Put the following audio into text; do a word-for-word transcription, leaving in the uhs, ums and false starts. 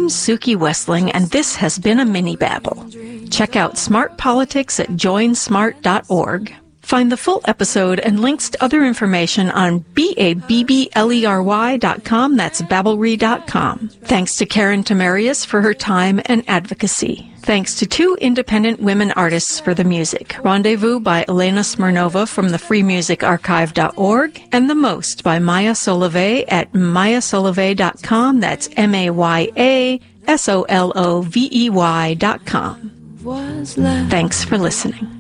Suki Westling, and this has been a mini babble. Check out Smart Politics at join smart dot org. Find the full episode and links to other information on B A B B L E R Y dot com. That's babblery dot com. Thanks to Karen Tamarius for her time and advocacy. Thanks to two independent women artists for the music. Rendezvous by Elena Smirnova from the free music archive dot org and The Most by Maya Solovey at maya solovey dot com. That's M A Y A S O L O V E Y dot com. Thanks for listening.